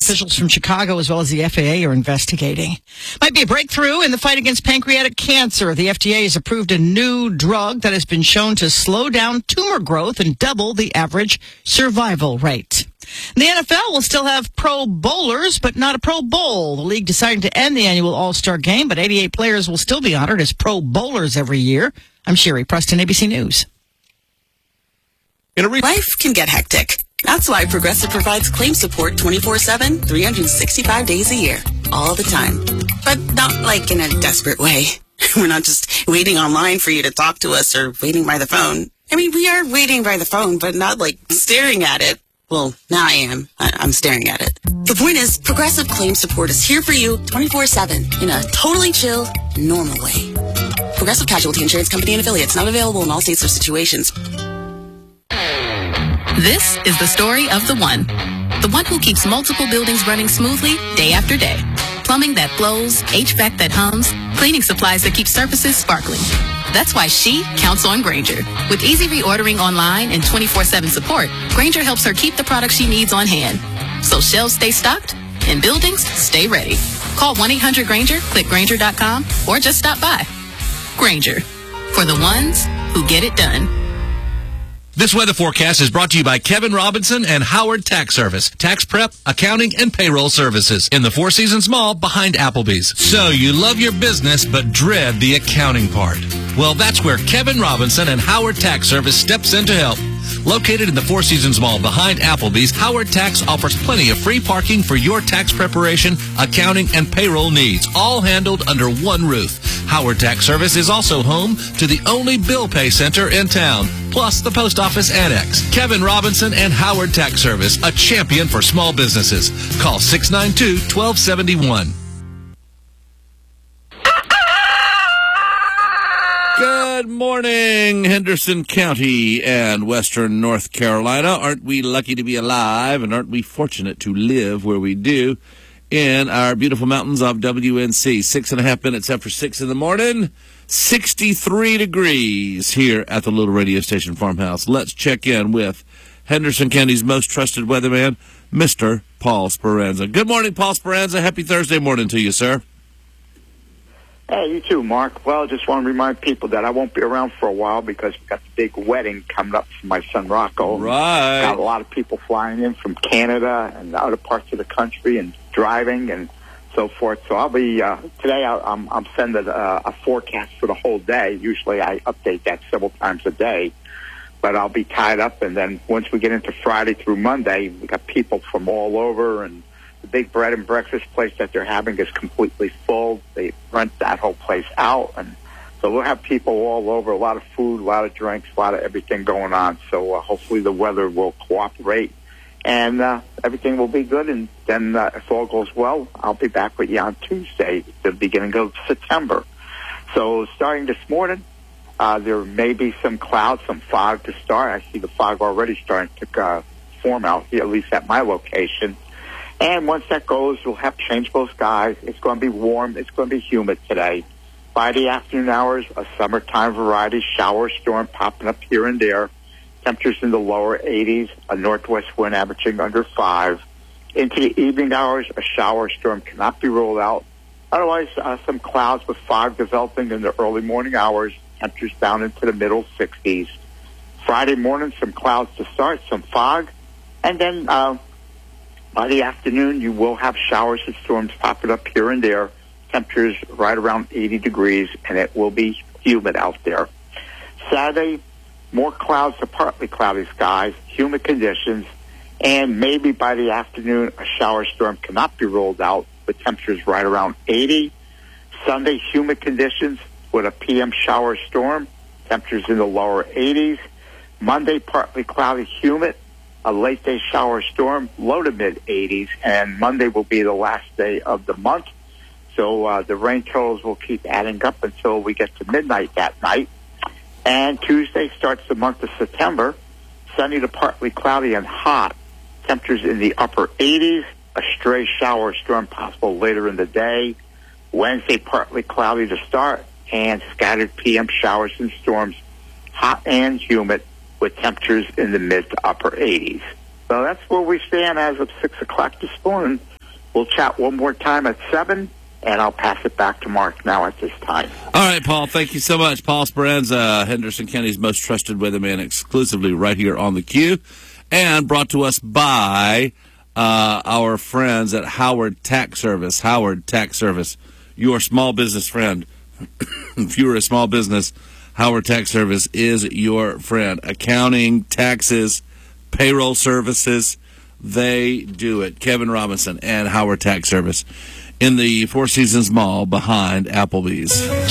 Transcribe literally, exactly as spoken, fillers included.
Officials from Chicago as well as the F A A are investigating. Might be a breakthrough in the fight against pancreatic cancer. The F D A has approved a new drug that has been shown to slow down tumor growth and double the average survival rate. The N F L will still have Pro Bowlers, but not a Pro Bowl. The league decided to end the annual All-Star game, but eighty-eight players will still be honored as Pro Bowlers every year. I'm Sherry Preston, A B C News. In a re- Life can get hectic. That's why Progressive provides claim support twenty-four seven, three hundred sixty-five days a year, all the time. But not like in a desperate way. We're not just waiting online for you to talk to us or waiting by the phone. I mean, we are waiting by the phone, but not like staring at it. Well, now I am. I- I'm staring at it. The point is, Progressive Claim Support is here for you twenty-four seven in a totally chill, normal way. Progressive Casualty Insurance Company and Affiliates, not available in all states or situations. This is the story of the one. The one who keeps multiple buildings running smoothly day after day. Plumbing that flows, H V A C that hums, cleaning supplies that keep surfaces sparkling. That's why she counts on Grainger. With easy reordering online and twenty-four seven support, Grainger helps her keep the products she needs on hand. So shelves stay stocked and buildings stay ready. Call one eight hundred Grainger, click Grainger dot com, or just stop by. Grainger, for the ones who get it done. This weather forecast is brought to you by Kevin Robinson and Howard Tax Service. Tax prep, accounting, and payroll services in the Four Seasons Mall behind Applebee's. So you love your business but dread the accounting part. Well, that's where Kevin Robinson and Howard Tax Service steps in to help. Located in the Four Seasons Mall behind Applebee's, Howard Tax offers plenty of free parking for your tax preparation, accounting, and payroll needs, all handled under one roof. Howard Tax Service is also home to the only bill pay center in town, plus the post office annex. Kevin Robinson and Howard Tax Service, a champion for small businesses. Call six nine two, one two seven one. Good morning, Henderson County and Western North Carolina. Aren't we lucky to be alive, and aren't we fortunate to live where we do in our beautiful mountains of W N C? Six and a half minutes after six in the morning, sixty-three degrees here at the little radio station farmhouse. Let's check in with Henderson County's most trusted weatherman, Mister Paul Speranza. Good morning, Paul Speranza. Happy Thursday morning to you, sir. Hey, you too, Mark. Well, just want to remind people that I won't be around for a while because we've got the big wedding coming up for my son Rocco. Right. Got a lot of people flying in from Canada and other parts of the country and driving and so forth. So I'll be, uh, today I, I'm, I'm sending a, a forecast for the whole day. Usually I update that several times a day, but I'll be tied up. And then once we get into Friday through Monday, we got people from all over, and the big bread and breakfast place that they're having is completely full. They rent that whole place out, and so we'll have people all over, a lot of food, a lot of drinks, a lot of everything going on. So uh, hopefully the weather will cooperate, and uh, everything will be good. And then uh, if all goes well, I'll be back with you on Tuesday, the beginning of September. So starting this morning, uh, there may be some clouds, some fog to start. I see the fog already starting to uh, form out here, at least at my location. And once that goes, we'll have changeable skies. It's going to be warm. It's going to be humid today. By the afternoon hours, a summertime variety shower storm popping up here and there. Temperatures in the lower eighties, a northwest wind averaging under five. Into the evening hours, a shower storm cannot be ruled out. Otherwise, uh, some clouds with fog developing in the early morning hours. Temperatures down into the middle sixties. Friday morning, some clouds to start, some fog. And then uh, by the afternoon, you will have showers and storms popping up here and there. Temperatures right around eighty degrees, and it will be humid out there. Saturday, more clouds to partly cloudy skies, humid conditions, and maybe by the afternoon, a shower storm cannot be ruled out with temperatures right around eighty. Sunday, humid conditions with a P M shower storm, temperatures in the lower eighties. Monday, partly cloudy, humid, a late day shower storm, low to mid eighties, and Monday will be the last day of the month. So uh, the rain totals will keep adding up until we get to midnight that night. And Tuesday starts the month of September, sunny to partly cloudy and hot. Temperatures in the upper eighties, a stray shower storm possible later in the day. Wednesday, partly cloudy to start, and scattered P M showers and storms, hot and humid, with temperatures in the mid to upper eighties. So that's where we stand as of six o'clock this morning. we'll chat one more time at seven, and I'll pass it back to Mark now at this time. All right, Paul, thank you so much. Paul Speranza, Henderson County's most trusted weatherman, exclusively right here on the Q, and brought to us by uh, our friends at Howard Tax Service. Howard Tax Service, your small business friend. If you're a small business, Howard Tax Service is your friend. Accounting, taxes, payroll services, they do it. Kevin Robinson and Howard Tax Service in the Four Seasons Mall behind Applebee's.